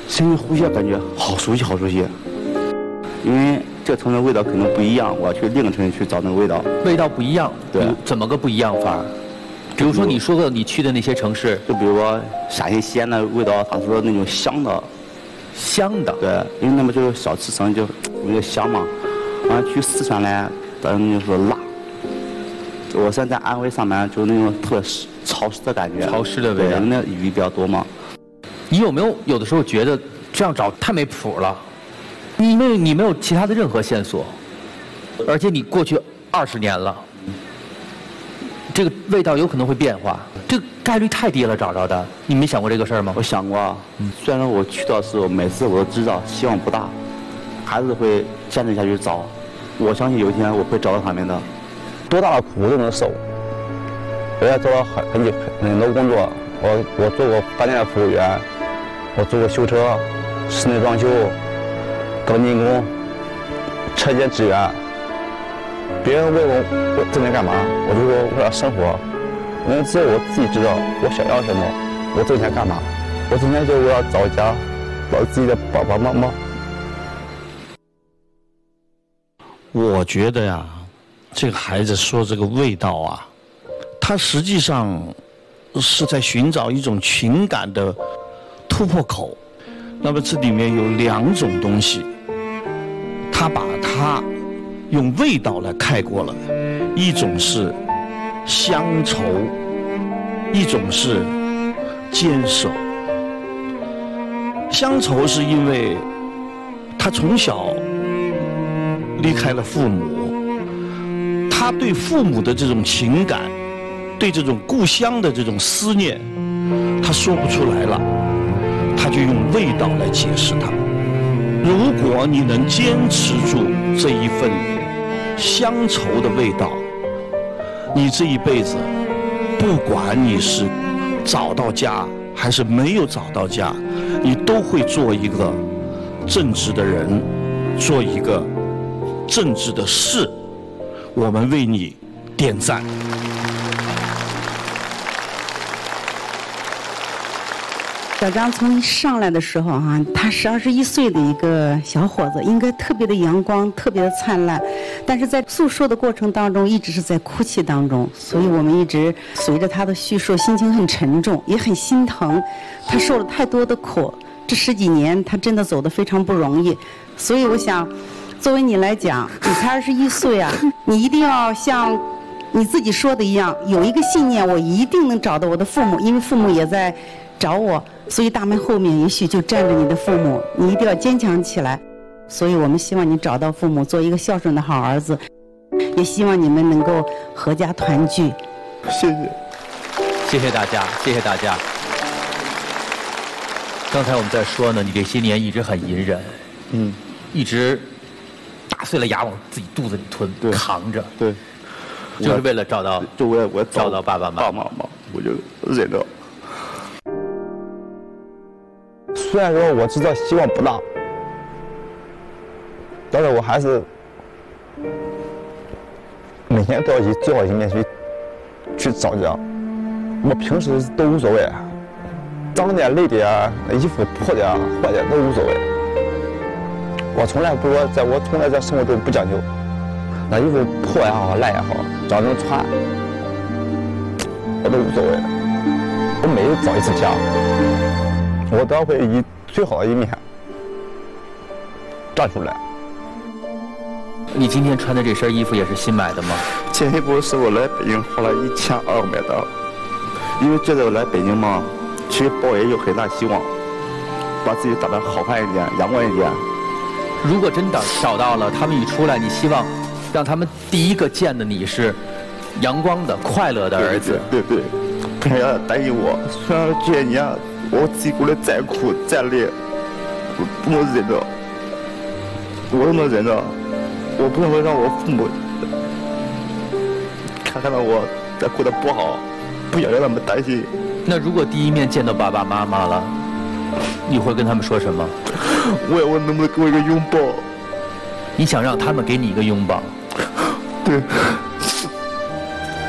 深吸呼吸感觉好熟悉好熟悉。因为这个城市的味道可能不一样，我要去另一个城市去找那个味道。 味道不一样， 对， 怎么个不一样法？比如说你说过你去的那些城市， 就比如说陕西西安的味道，他说那种香的， 香的， 对，因为那么就是小吃城就有点香嘛。完了去四川呢，咱就是辣。我现在在安徽上班，就是那种特潮湿的感觉， 潮湿的味道， 那雨比较多嘛。 你有的时候觉得这样找太没谱了？你没有其他的任何线索，而且你过去20年了，这个味道有可能会变化，这个概率太低了找着的。你没想过这个事儿吗？ 我想过，虽然说我去到的时候，每次我都知道希望不大，还是会坚持下去找。我相信有一天我会找到他们的。 多大的苦都能受。我也做了很多工作，我做过饭店的服务员，我做过修车、室内装修、钢筋工、车间支援。别人问我挣钱干嘛，我就说我要生活，因为只有我自己知道我想要什么。我挣钱干嘛？我挣钱就是我要找家，找自己的爸爸妈妈。 我觉得呀，这个孩子说这个味道啊，他实际上是在寻找一种情感的突破口。那么这里面有2种东西，他把它用味道来概括了，一种是乡愁，一种是坚守。乡愁是因为他从小离开了父母，他对父母的这种情感，对这种故乡的这种思念，他说不出来了，他就用味道来解释它。如果你能坚持住这一份乡愁的味道，你这一辈子，不管你是找到家还是没有找到家，你都会做一个正直的人，做一个正直的事。我们为你点赞。 小张从一上来的时候他是21岁的一个小伙子，应该特别的阳光，特别的灿烂，但是在诉说的过程当中一直是在哭泣当中，所以我们一直随着他的叙述，心情很沉重，也很心疼。他受了太多的苦，这10几年他真的走得非常不容易。所以我想，作为你来讲，你才21岁你一定要像你自己说的一样，有一个信念，我一定能找到我的父母，因为父母也在找我，所以大门后面也许就站着你的父母，你一定要坚强起来。所以我们希望你找到父母，做一个孝顺的好儿子，也希望你们能够阖家团聚。 谢谢， 谢谢大家，谢谢大家。刚才我们在说呢，你这些年一直很隐忍，一直打碎了牙往自己肚子里吞，扛着， 对， 就是为了找到， 我找到爸爸妈妈， 我就忍着。 虽然说我知道希望不大，但是我还是每天都要以最好的一面去找家。我平时都无所谓，脏点、累点、衣服破点、坏点都无所谓。我从来在生活中不讲究，那衣服破也好、烂也好，只要能穿，我都无所谓。我每找一次家，我都要会以最好的一面站出来。 你今天穿的这身衣服也是新买的吗？ 前一步是我来北京花了1200买的，因为觉得我来北京嘛，其实抱也有很大希望，把自己打扮好看一点、阳光一点。 如果真的找到了，他们一出来，你希望让他们第一个见的你是阳光的、快乐的儿子。 对，不想让他担心我。虽然这些年我自己过得再苦再累，我不能忍着，我能忍着，我不能说让我父母看到我在过得不好，不想让他们担心。 那如果第一面见到爸爸妈妈了，你会跟他们说什么？ 我能不能给我一个拥抱？ 你想让他们给你一个拥抱？ 对。